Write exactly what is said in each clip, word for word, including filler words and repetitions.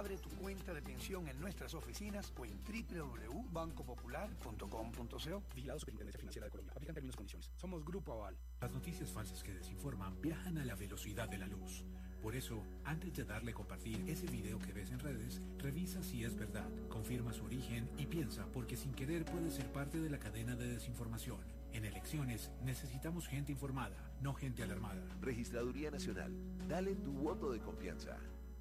Abre tu cuenta de pensión en nuestras oficinas o en doble u doble u doble u punto banco popular punto com punto co. Vigilado Superintendencia Financiera de Colombia. Aplican términos y condiciones. Somos Grupo Aval. Las noticias falsas que desinforman viajan a la velocidad de la luz. Por eso, antes de darle a compartir ese video que ves en redes, revisa si es verdad, confirma su origen y piensa, porque sin querer puede ser parte de la cadena de desinformación. En elecciones necesitamos gente informada, no gente alarmada. Registraduría Nacional. Dale tu voto de confianza.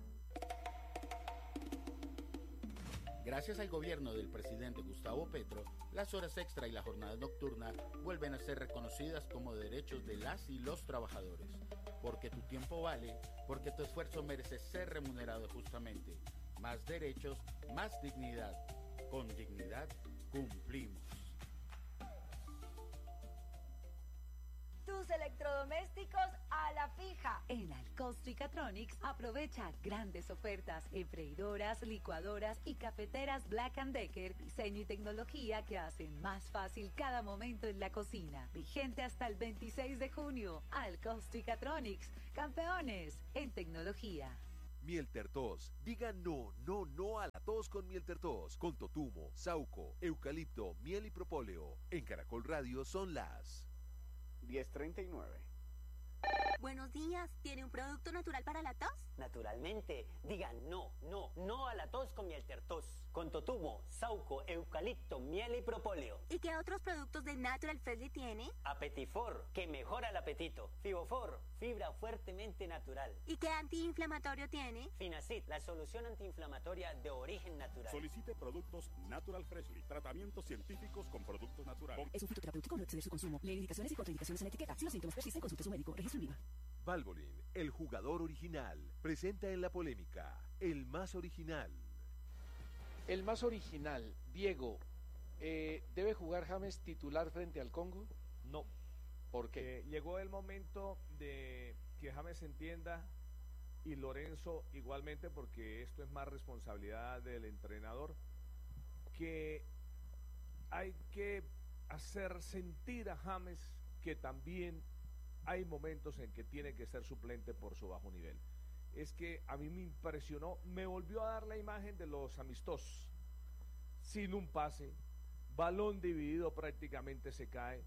Gracias al gobierno del presidente Gustavo Petro, las horas extra y la jornada nocturna vuelven a ser reconocidas como derechos de las y los trabajadores. Porque tu tiempo vale, porque tu esfuerzo merece ser remunerado justamente. Más derechos, más dignidad. Con dignidad cumplimos. Tus electrodomésticos a la fija. En Alcosto y Catronics aprovecha grandes ofertas en freidoras, licuadoras y cafeteras Black and Decker, diseño y tecnología que hacen más fácil cada momento en la cocina. Vigente hasta el veintiséis de junio. Alcosto y Catronics, campeones en tecnología. Miel Tertos. Diga no, no, no a la tos con Miel Tertos. Con totumo, sauco, eucalipto, miel y propóleo. En Caracol Radio son las diez treinta y nueve. Buenos días, ¿tiene un producto natural para la tos? Naturalmente, diga no, no, no a la tos con Miel Tertos. Con totumo, sauco, eucalipto, miel y propóleo. ¿Y qué otros productos de Natural Freshly tiene? Apetifor, que mejora el apetito. Fibofor, fibra fuertemente natural. ¿Y qué antiinflamatorio tiene? Finacid, la solución antiinflamatoria de origen natural. Solicite productos Natural Freshly, tratamientos científicos con productos naturales. Es un fitoterapéutico, no exceder su consumo. Lee indicaciones y contraindicaciones en la etiqueta. Si los síntomas persisten, consulte a su médico. Registro en Viva. Valvoline, el jugador original, presenta en la polémica, el más original. El más original, Diego, eh, ¿debe jugar James titular frente al Congo? No. ¿Por qué? Eh, llegó el momento de que James entienda, y Lorenzo igualmente, porque esto es más responsabilidad del entrenador, que hay que hacer sentir a James que también hay momentos en que tiene que ser suplente por su bajo nivel. Es que a mí me impresionó, me volvió a dar la imagen de los amistosos, sin un pase, balón dividido, prácticamente se cae,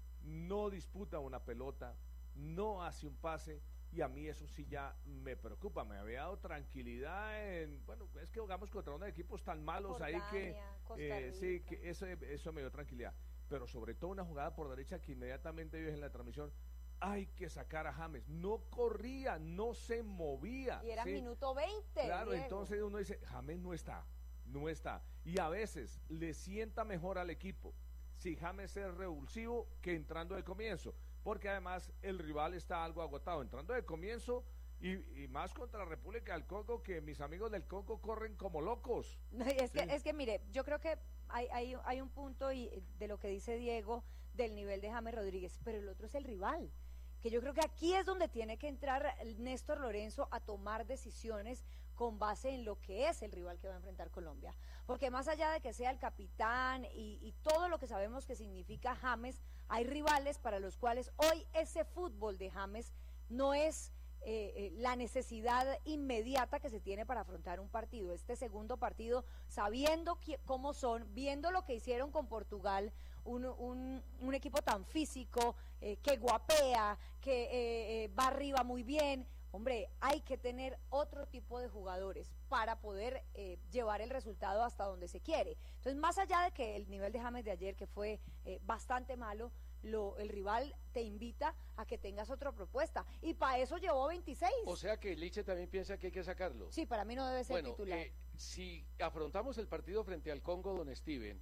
no disputa una pelota, no hace un pase, y a mí eso sí ya me preocupa. Me había dado tranquilidad en, bueno, es que jugamos contra unos equipos tan malos Jordania, ahí que, eh, sí, que eso, eso me dio tranquilidad, pero sobre todo una jugada por derecha que inmediatamente vio en la transmisión. Hay que sacar a James, no corría, no se movía. Y era ¿sí? Minuto veinte. Claro, Diego. Entonces uno dice, James no está, no está. Y a veces le sienta mejor al equipo si James es revulsivo que entrando de comienzo, porque además el rival está algo agotado, entrando de comienzo y, y más contra la República del Congo, que mis amigos del Congo corren como locos. No, es, ¿sí? que, es que mire, yo creo que hay, hay, hay un punto y de lo que dice Diego del nivel de James Rodríguez, pero el otro es el rival. Que yo creo que aquí es donde tiene que entrar Néstor Lorenzo a tomar decisiones con base en lo que es el rival que va a enfrentar Colombia. Porque más allá de que sea el capitán y, y todo lo que sabemos que significa James, hay rivales para los cuales hoy ese fútbol de James no es eh, eh, la necesidad inmediata que se tiene para afrontar un partido. Este segundo partido, sabiendo qui- cómo son, viendo lo que hicieron con Portugal, un, un, un equipo tan físico, eh, que guapea, que eh, eh, va arriba muy bien. Hombre, hay que tener otro tipo de jugadores para poder eh, llevar el resultado hasta donde se quiere. Entonces, más allá de que el nivel de James de ayer, que fue eh, bastante malo, lo, el rival te invita a que tengas otra propuesta. Y para eso llevó veintiséis. O sea que Liche también piensa que hay que sacarlo. Sí, para mí no debe ser bueno, titular. Eh, si afrontamos el partido frente al Congo, don Steven,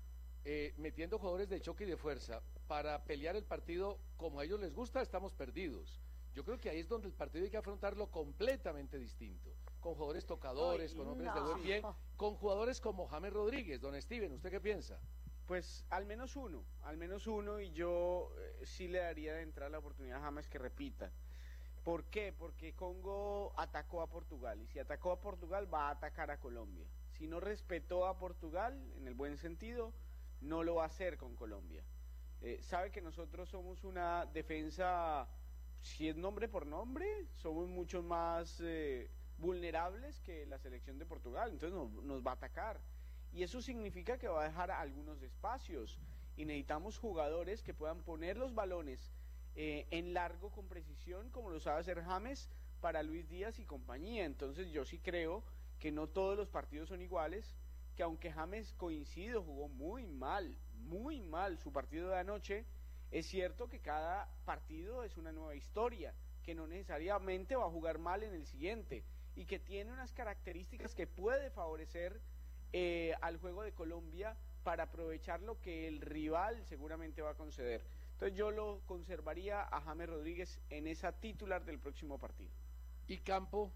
eh, metiendo jugadores de choque y de fuerza para pelear el partido como a ellos les gusta, estamos perdidos. Yo creo que ahí es donde el partido hay que afrontarlo completamente distinto, con jugadores tocadores, Ay, con hombres no. de buen pie, con jugadores como James Rodríguez. Don Steven, ¿usted qué piensa? Pues al menos uno, al menos uno, y yo eh, sí le daría de entrada la oportunidad a James que repita. ¿Por qué? Porque Congo atacó a Portugal, y si atacó a Portugal va a atacar a Colombia. Si no respetó a Portugal, en el buen sentido, no lo va a hacer con Colombia. Eh, sabe que nosotros somos una defensa, si es nombre por nombre, somos mucho más eh, vulnerables que la selección de Portugal, entonces nos, nos va a atacar. Y eso significa que va a dejar algunos espacios y necesitamos jugadores que puedan poner los balones eh, en largo con precisión, como lo sabe hacer James para Luis Díaz y compañía. Entonces yo sí creo que no todos los partidos son iguales, que aunque James, coincido, jugó muy mal, muy mal su partido de anoche, es cierto que cada partido es una nueva historia, que no necesariamente va a jugar mal en el siguiente, y que tiene unas características que puede favorecer eh, al juego de Colombia para aprovechar lo que el rival seguramente va a conceder. Entonces yo lo conservaría a James Rodríguez en esa titular del próximo partido. ¿Y Campo?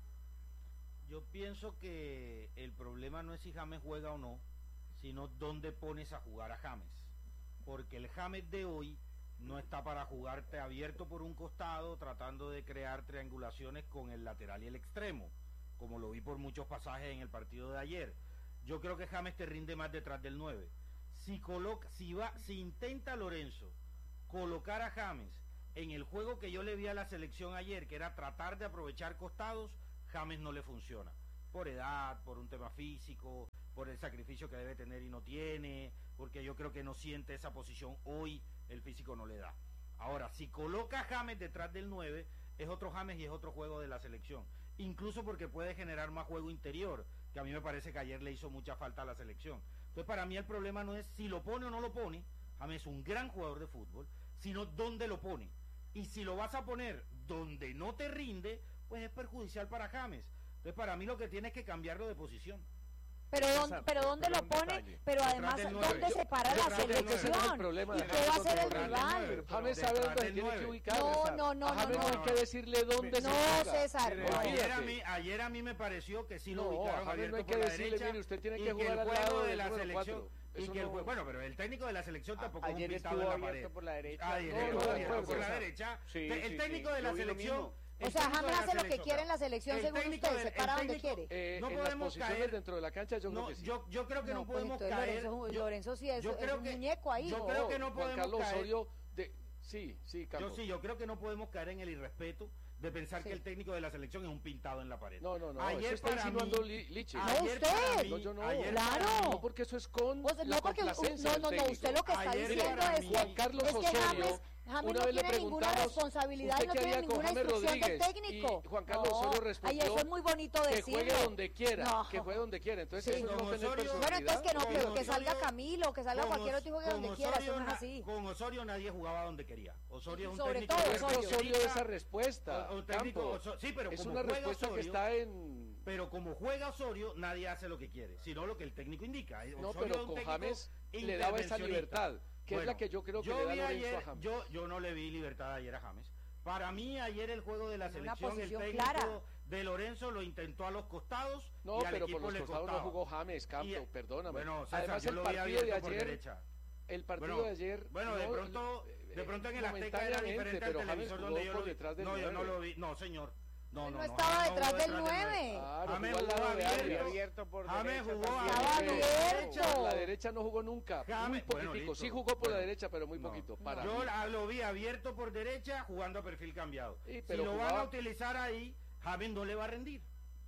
Yo pienso que el problema no es si James juega o no, sino dónde pones a jugar a James. Porque el James de hoy no está para jugarte abierto por un costado, tratando de crear triangulaciones con el lateral y el extremo, como lo vi por muchos pasajes en el partido de ayer. Yo creo que James te rinde más detrás del nueve. Si coloca, si va, si intenta Lorenzo colocar a James en el juego que yo le vi a la selección ayer, que era tratar de aprovechar costados, James no le funciona. Por edad, por un tema físico, por el sacrificio que debe tener y no tiene, porque yo creo que no siente esa posición hoy, el físico no le da. Ahora, si coloca a James detrás del nueve, es otro James y es otro juego de la selección. Incluso porque puede generar más juego interior, que a mí me parece que ayer le hizo mucha falta a la selección. Entonces, para mí el problema no es si lo pone o no lo pone. James es un gran jugador de fútbol, sino dónde lo pone. Y si lo vas a poner donde no te rinde, pues es perjudicial para James. Entonces, para mí lo que tiene es que cambiarlo de posición. Pero dónde, pero dónde lo pone, pero además dónde se para la selección y qué va a hacer el rival. James sabe dónde tiene que ubicar. No, no, no, a James no, no hay no. que decirle dónde no, se ubica. César, no. Ayer a mí, ayer a mí me pareció que sí lo no, ubicaron a James no hay que por la decirle, derecha, mire, usted tiene y que jugar el al juego lado de del la número selección. cuatro. Y Eso que el no... jue- bueno, pero el técnico de la selección tampoco es un Ayer pintado estuvo en la pared. abierto por la derecha. Ah, ayer No, estuvo no, abierto no, por no, la no, derecha. sí, el sí, técnico sí, de la yo vi lo selección. mismo. el O sea, técnico James de la hace lo que selección, quiere en la selección, el según técnico usted, del- se para el donde técnico- quiere. Eh, No en las podemos posiciones caer- dentro de la cancha yo No, creo que sí. yo, yo creo que no, No, pues podemos entonces caer. Lorenzo, yo- Lorenzo sí es, yo es creo un que- muñeco ahí. yo No, creo que no Juan podemos Carlos caer. Osorio de... Sí, sí, Yo Campos. sí, yo creo que no podemos caer en el irrespeto de pensar Sí. que el técnico de la selección es un pintado en la pared. No, no, no, Ayer eso está para insinuando mí- Li- Liche. No, ayer usted. para mí- No, yo no. ayer Claro. para mí- No, porque eso es con O sea, la no, porque complacencia no, del no, no, técnico. usted lo que está Ayer diciendo para es mí- que, Juan Carlos es que Osorio, James, James una no vez le tiene ninguna preguntamos, responsabilidad y ¿usted no qué tiene haría con ninguna James instrucción del Rodríguez? técnico. Y Juan Carlos No. Osorio respondió Ay, eso es muy bonito que decirlo. juegue donde quiera, No. que juegue donde quiera. Entonces Sí. eso es no Con tener Osorio- Bueno, entonces que no, Con que, que Osorio- salga Camilo, que salga con cualquier Os- otro hijo que con donde quiera, eso no es na- así. Con Osorio nadie jugaba donde quería. Osorio es un Sobre técnico todo que Osorio. Osorio critica- esa respuesta. o- o técnico Campo. Oso- sí, pero es como una juega respuesta que Osorio- está en... Pero como juega Osorio, nadie hace lo que quiere, sino lo que el técnico indica. No, Osorio es pero un con técnico James le daba esa intervencionista. libertad, que es Bueno, la que yo creo que yo le da vi Lorenzo ayer- a James. Yo, yo no le vi libertad ayer a James. Para mí ayer el juego de la En una selección, el posición técnico clara. de Lorenzo lo intentó a los costados No, y al pero equipo por los le costados no costaba. jugó James, Campo, Y- perdóname. Bueno, César, Además yo el lo vi partido de abierto por ayer, derecha. el partido Bueno, de ayer... Bueno, de no, pronto, eh, de pronto en el Azteca era momentáneamente, diferente al pero James televisor jugó donde yo por lo vi. detrás del No, yo no nueve. lo vi. No, señor. No, Él no, no no, estaba James detrás del jugó nueve. Claro, James jugó al jugó lado de abierto. área. abierto por James derecha jugó también. Estaba Pero abierto. por la derecha no jugó nunca, muy James- bueno, poquitico. listo. Sí jugó por la Bueno, derecha, pero muy no. poquito. Para Yo mí. la- lo vi abierto por derecha jugando a perfil cambiado. Sí, Si pero lo van jugaba- a utilizar ahí, James no le va a rendir.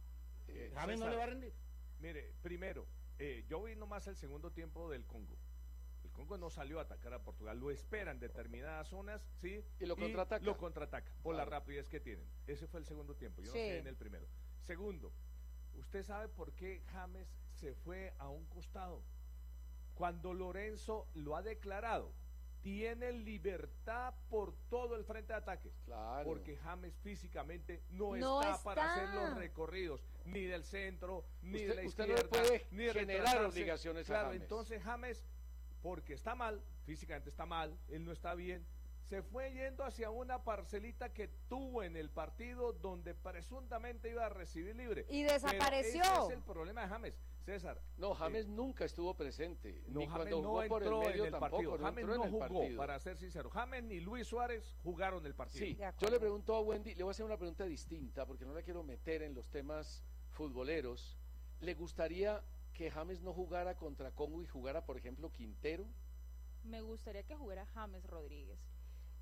Eh, James no César, le va a rendir. Mire, primero, eh, yo vi nomás el segundo tiempo del Congo. El Congo no salió a atacar a Portugal, lo esperan determinadas zonas, ¿sí? Y lo contraataca. Lo contraataca, por Claro. la rapidez que tienen. Ese fue el segundo tiempo, yo Sí. no sé en el primero. Segundo, ¿usted sabe por qué James se fue a un costado? Cuando Lorenzo lo ha declarado, tiene libertad por todo el frente de ataque. Claro. Porque James físicamente no, No está, para está. hacer los recorridos, ni del centro, ni Usted- de la usted no le izquierda, puede ni de generar retrasarse. obligaciones a Claro, James. entonces James, porque está mal, físicamente está mal, él no está bien, se fue yendo hacia una parcelita que tuvo en el partido donde presuntamente iba a recibir libre. Y Pero desapareció. ese es el problema de James. César. No, James eh, nunca estuvo presente. no, ni James cuando no jugó por el entró medio en el tampoco. partido. No James entró no en el jugó, partido. para ser sincero. James ni Luis Suárez jugaron el partido. Sí, De yo acuerdo. le pregunto a Wendy, le voy a hacer una pregunta distinta porque no la quiero meter en los temas futboleros. ¿Le gustaría que James no jugara contra Congo y jugara, por ejemplo, Quintero? Me gustaría que jugara James Rodríguez.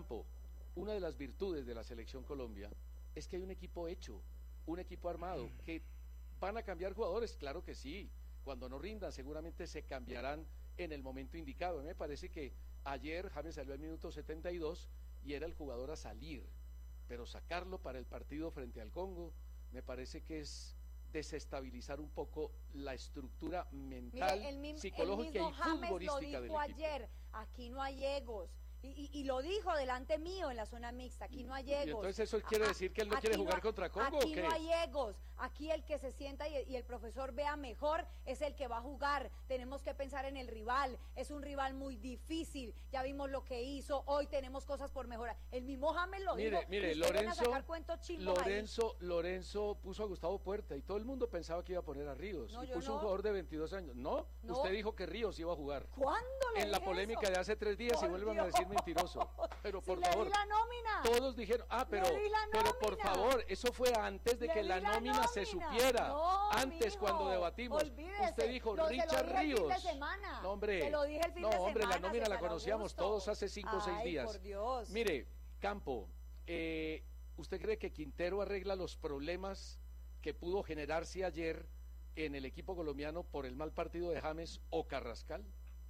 campo, una de las virtudes de la Selección Colombia es que hay un equipo hecho, un equipo armado, que ¿Van a cambiar jugadores? Claro que sí. Cuando no rindan, seguramente se cambiarán en el momento indicado. A mí me parece que ayer James salió al minuto setenta y dos y era el jugador a salir, pero sacarlo para el partido frente al Congo me parece que es desestabilizar un poco la estructura mental, Mire, el, mi, psicológica el mismo y James futbolística lo del dijo equipo. ayer, aquí no hay egos. Y, y, y lo dijo delante mío en la zona mixta, aquí no hay egos. Y entonces eso quiere decir que él no Aquí quiere jugar no, contra Congo, aquí ¿o qué? no hay egos, aquí el que se sienta y, y el profesor vea mejor es el que va a jugar. Tenemos que pensar en el rival, es un rival muy difícil, ya vimos lo que hizo, hoy tenemos cosas por mejorar. El mismo James lo Mire, dijo. mire, y usted viene a Lorenzo, sacar cuentos chimbos ahí. Lorenzo, Lorenzo puso a Gustavo Puerta y todo el mundo pensaba que iba a poner a Ríos. No, y yo puso no. un jugador de veintidós años. No, No. usted dijo que Ríos iba a jugar. ¿Cuándo le En la dije polémica eso? de hace tres días y Por vuelvan Dios. a decir mentiroso. Pero Si por le favor, di la nómina. todos dijeron, ah, pero, Le di la pero por nómina. favor, eso fue antes de Le que di la la nómina se nómina. supiera. No, antes, mijo, cuando debatimos, olvídese. usted dijo Lo- se lo Richard dije el fin de Ríos. semana. No, hombre, Se lo dije el fin no, de hombre, semana, la nómina la César conocíamos Augusto. todos hace cinco o seis Ay, días. por Dios. Mire, Campo, eh, ¿usted cree que Quintero arregla los problemas que pudo generarse ayer en el equipo colombiano por el mal partido de James o Carrascal?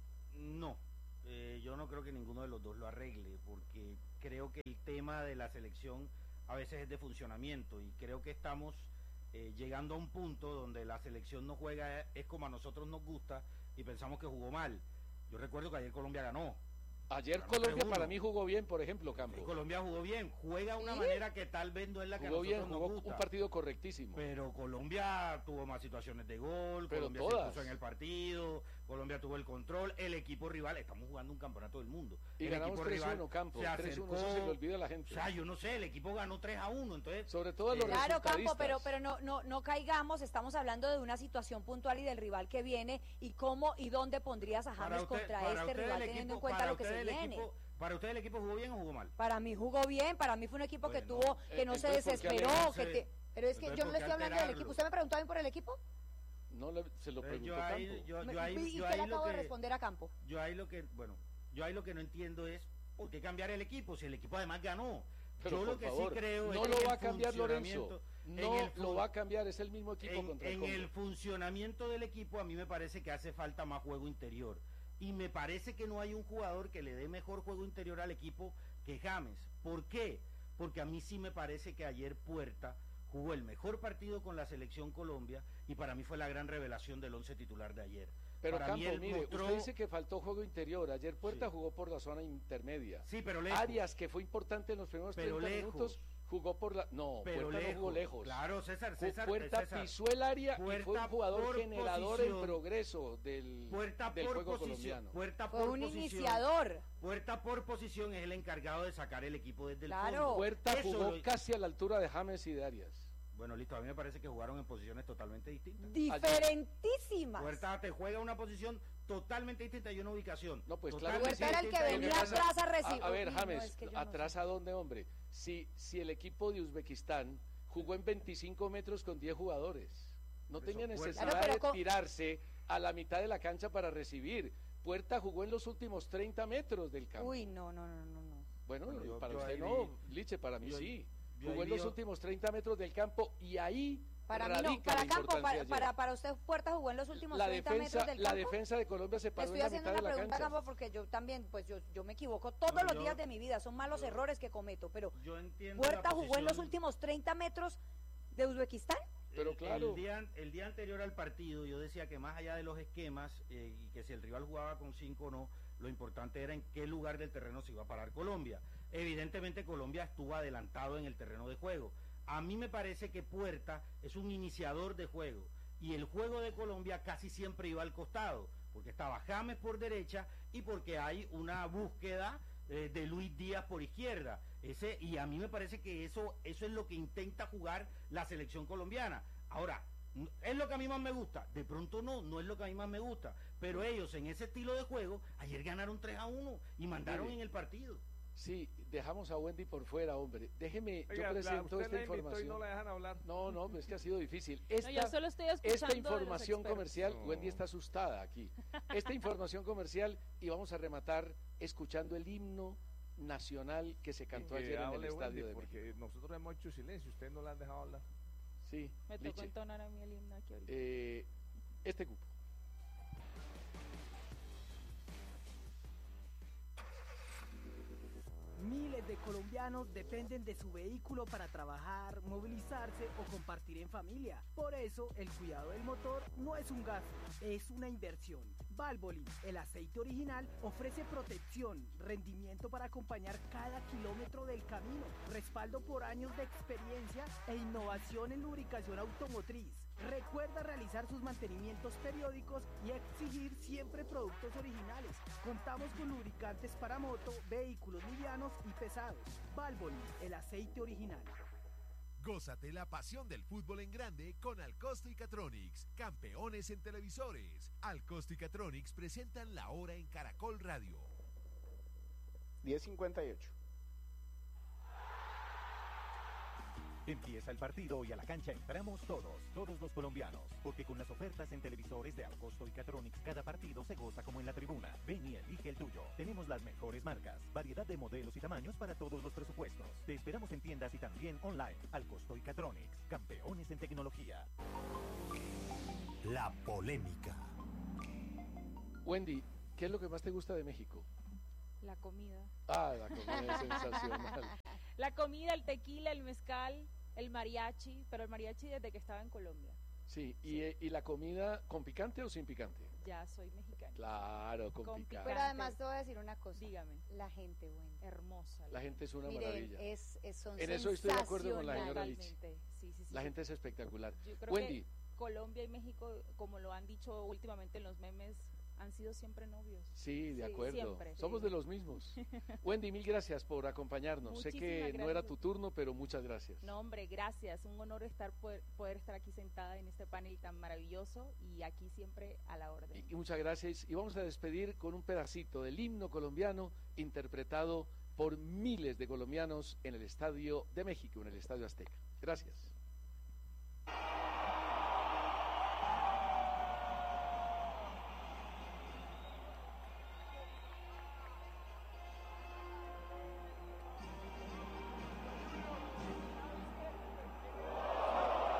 No, eh, yo no creo que ninguno de los dos lo arregle, porque creo que el tema de la selección a veces es de funcionamiento y creo que estamos eh, llegando a un punto donde la selección no juega, es como a nosotros nos gusta y pensamos que jugó mal. Yo recuerdo que ayer Colombia ganó. Ayer Ganó Colombia tres uno. para mí jugó bien, por ejemplo, Campo. Colombia jugó bien, juega de una ¿Sí? manera que tal vez no es la que Jugó a bien, nosotros jugó nos gusta. un partido correctísimo. Pero Colombia tuvo más situaciones de gol, Pero Colombia todas. se puso en el partido, Colombia tuvo el control, el equipo rival, estamos jugando un campeonato del mundo. Y el ganamos equipo tres rival uno, Campo, se tres uno, acercó, eso se le olvida a la gente. O sea, yo no sé, el equipo ganó tres a uno, entonces... Sobre todo a los Claro, Campo, resultadistas. pero, pero no, no, no caigamos, estamos hablando de una situación puntual y del rival que viene y cómo y dónde pondrías a James usted- contra para este usted rival el teniendo en equipo- cuenta para lo que usted se el viene. equipo- ¿Para usted el equipo jugó bien o jugó mal? Para mí jugó bien, para mí fue un equipo que Bueno, tuvo, que eh, no se entonces, ¿por qué desesperó, alegrarse? que te- pero es que Entonces, yo no ¿por le qué estoy hablando del alterarlo? equipo. ¿Usted me preguntó a mí por el equipo? No le- se lo Eh, preguntó yo ahí- Campo. yo- Me- yo ahí- ¿Y yo qué ahí le lo acabo de que- responder a Campo? Yo ahí lo que, bueno, yo ahí lo que no entiendo es por qué cambiar el equipo si el equipo además ganó. Pero yo por lo que favor, sí creo no es lo que va el a cambiar Lorenzo. funcionamiento- No en el lo fu- va a cambiar, es el mismo equipo en, contra el en Congo. el funcionamiento del equipo a mí me parece que hace falta más juego interior y me parece que no hay un jugador que le dé mejor juego interior al equipo que James. ¿Por qué? Porque a mí sí me parece que ayer Puerta jugó el mejor partido con la selección Colombia y para mí fue la gran revelación del once titular de ayer. Pero Para mí Campo, él mire, mostró- usted dice que faltó juego interior. Ayer Puerta Sí. jugó por la zona intermedia. Sí, pero lejos. Arias, que fue importante en los primeros Pero treinta lejos. minutos, jugó por la... No, Pero Puerta no jugó lejos. lejos. Claro, César, Ju- César, Puerta César. pisó el área y fue un Puerta jugador por generador posición. en progreso del, Puerta del por juego posición, colombiano. Puerta Fue por un posición, iniciador. Puerta por posición es el encargado de sacar el equipo desde el Claro. fondo. Puerta Eso jugó lo- casi a la altura de James y de Arias. Bueno, listo, a mí me parece que jugaron en posiciones totalmente distintas. Diferentísimas. Puerta te juega una posición totalmente distinta y una ubicación. No, pues totalmente claro que sí. Puerta era el que distinta y venía una- atrás a recibir. A, a ver, Uy, no, James, es que yo no ¿atrás sé. a dónde, hombre? Si, si el equipo de Uzbekistán jugó en veinticinco metros con diez jugadores, no Por tenía eso, Puerta- necesidad Claro, pero de co- tirarse a la mitad de la cancha para recibir. Puerta jugó en los últimos treinta metros del campo. Uy, no, no, no, no, no. Bueno, Bueno, yo- para yo usted ahí no, vi- Liche, para mí yo- sí. yo Jugó ahí en los vi- últimos treinta metros del campo y ahí Para mí radica no, para la Campo, importancia para, ayer. para, para usted Puerta jugó en los últimos la treinta defensa, metros del la campo. defensa de Colombia se Le paró estoy en la haciendo mitad una de la pregunta, cancha. Campo, porque yo también, pues yo, yo me equivoco todos Bueno, los yo- días de mi vida, son malos yo- errores que cometo, pero Yo entiendo la Puerta jugó en los posición. últimos treinta metros de Uzbekistán. Pero El- claro. El día, el día anterior al partido yo decía que más allá de los esquemas eh, y que si el rival jugaba con cinco o no, lo importante era en qué lugar del terreno se iba a parar Colombia. Evidentemente Colombia estuvo adelantado en el terreno de juego. A mí me parece que Puerta es un iniciador de juego y el juego de Colombia casi siempre iba al costado, porque estaba James por derecha y porque hay una búsqueda eh, de Luis Díaz por izquierda. Ese, y a mí me parece que eso, eso es lo que intenta jugar la selección colombiana. Ahora, n- ¿es lo que a mí más me gusta? De pronto no, no es lo que a mí más me gusta. Pero ellos en ese estilo de juego, ayer ganaron tres a uno y mandaron Mire. en el partido. Sí, dejamos a Wendy por fuera, hombre. Déjeme, Oiga, yo la- presento usted esta la invitó y información. no la dejan hablar. No, no, es que ha sido difícil. No, Esta, yo solo estoy escuchando esta de los información expertos. comercial, No. Wendy está asustada aquí. Esta información comercial y vamos a rematar escuchando el himno nacional que se cantó Que ayer en el hable Estadio Wendy, de México. porque nosotros hemos hecho silencio, ustedes no la han dejado hablar. Sí, Me tocó Liche. entonar a mí el himno aquí ahorita. Eh, este grupo. Miles de colombianos dependen de su vehículo para trabajar, movilizarse o compartir en familia. Por eso, el cuidado del motor no es un gasto, es una inversión. Valvoline, el aceite original, ofrece protección, rendimiento para acompañar cada kilómetro del camino, respaldo por años de experiencia e innovación en lubricación automotriz. Recuerda realizar sus mantenimientos periódicos y exigir siempre productos originales. Contamos con lubricantes para moto, vehículos livianos y pesados. Valvoline, el aceite original. Gózate la pasión del fútbol en grande con Alcosto y Catronics, campeones en televisores. Alcosto y Catronics presentan la hora en Caracol Radio. diez cincuenta y ocho. Empieza el partido y a la cancha entramos todos, todos los colombianos, porque con las ofertas en televisores de Alcosto y Catronics cada partido se goza como en la tribuna. Ven y elige el tuyo. Tenemos las mejores marcas, variedad de modelos y tamaños para todos los presupuestos. Te esperamos en tiendas y también online. Alcosto y Catronics, campeones en tecnología. La polémica. Wendy, ¿qué es lo que más te gusta de México? La comida. Ah, la comida es sensacional. La comida, el tequila, el mezcal, el mariachi, pero el mariachi desde que estaba en Colombia. Sí, y, eh, ¿y la comida con picante o sin picante? Ya soy mexicana. Claro, con, Con picante. Pero además te voy a decir una cosa. Dígame. La gente buena. Hermosa. La gente es una Miren, maravilla. es, es, son En eso estoy de acuerdo con la señora Totalmente. Lichi. Sí, sí, sí, La sí. gente es espectacular. Yo creo Wendy, que Colombia y México, como lo han dicho últimamente en los memes, han sido siempre novios. sí, de Sí, acuerdo. siempre, Somos sí. de los mismos. Wendy, mil gracias por acompañarnos. sé que Muchísimas no era gracias. tu turno, pero muchas gracias. No, hombre, gracias. Un honor estar poder, poder estar aquí sentada en este panel tan maravilloso y aquí siempre a la orden. Y muchas gracias. Y vamos a despedir con un pedacito del himno colombiano interpretado por miles de colombianos en el Estadio de México, en el Estadio Azteca. Gracias.